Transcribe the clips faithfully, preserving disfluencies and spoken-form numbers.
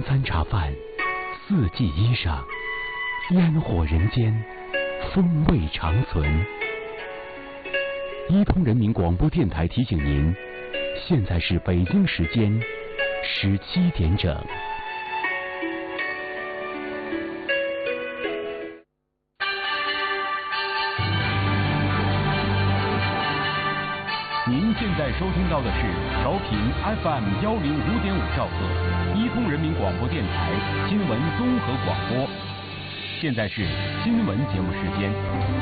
餐茶饭，四季衣裳，烟火人间，风味长存。伊通人民广播电台提醒您，现在是北京时间十七点整。您现在收听到的是调频 F M 幺零五点五兆赫，伊通人民广播电台新闻综合广播。现在是新闻节目时间。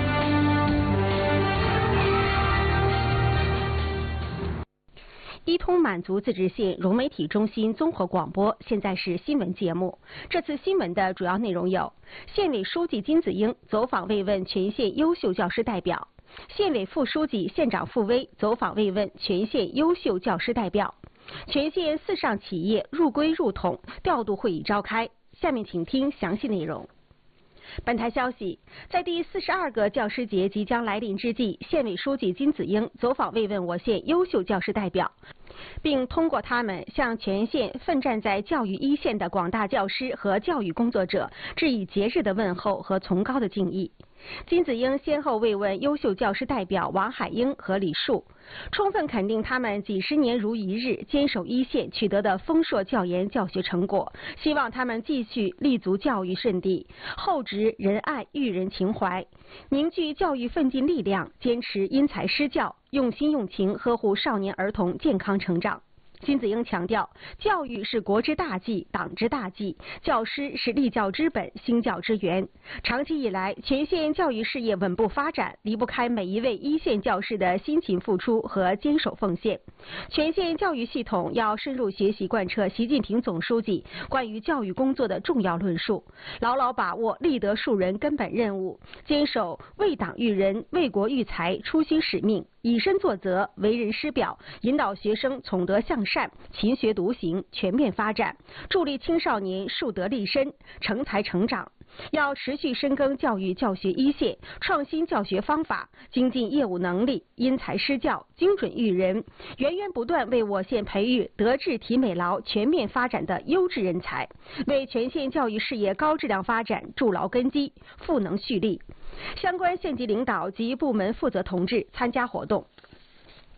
伊通满族自治县融媒体中心综合广播，现在是新闻节目。这次新闻的主要内容有：县委书记金子英走访慰问全县优秀教师代表。县委副书记、县长傅威走访慰问全县优秀教师代表。全县四上企业入规入统调度会议召开。下面请听详细内容。本台消息，在第四十二个教师节即将来临之际，县委书记金子英走访慰问我县优秀教师代表，并通过他们向全县奋战在教育一线的广大教师和教育工作者致以节日的问候和崇高的敬意。金子英先后慰问优秀教师代表王海英和李树，充分肯定他们几十年如一日坚守一线取得的丰硕教研教学成果，希望他们继续立足教育阵地，厚植仁爱育人情怀，凝聚教育奋进力量，坚持因材施教，用心用情呵护少年儿童健康成长。金子英强调，教育是国之大计、党之大计，教师是立教之本、兴教之源。长期以来，全县教育事业稳步发展，离不开每一位一线教师的辛勤付出和坚守奉献。全县教育系统要深入学习贯彻习近平总书记关于教育工作的重要论述，牢牢把握立德树人根本任务，坚守为党育人、为国育才初心使命，以身作则，为人师表，引导学生从德向善、勤学笃行、全面发展，助力青少年树德立身、成才成长。要持续深耕教育教学一线，创新教学方法，精进业务能力，因材施教，精准育人，源源不断为我县培育德智体美劳全面发展的优质人才，为全县教育事业高质量发展筑牢根基，赋能蓄力。相关县级领导及部门负责同志参加活动。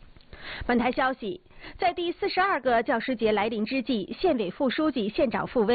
本台消息，在第四十二个教师节来临之际，县委副书记、县长傅威